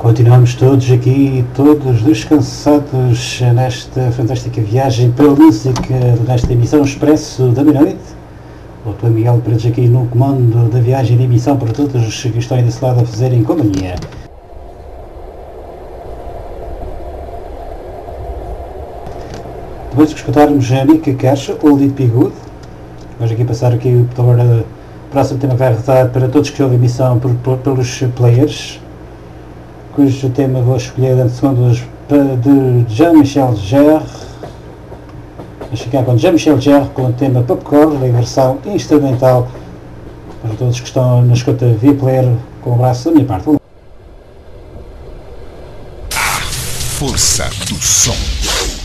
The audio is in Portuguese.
Continuamos todos aqui, todos descansados nesta fantástica viagem pela música, nesta emissão Expresso da Meia-Noite. O Dr. Miguel Paredes aqui no comando da viagem de emissão para todos que estão aí desse lado a fazerem companhia. Depois de escutarmos a Mika Cash, Old It Be Good, vamos aqui passar aqui o próximo tema que vai rodar para todos que ouvem a emissão pelos players, cujo tema vou escolher de segundos de Jean-Michel Jarre. Vamos ficar com Jean-Michel Jarre com o tema Popcorn, a versão instrumental para todos que estão na escuta via player, com um abraço da minha parte. A força do som.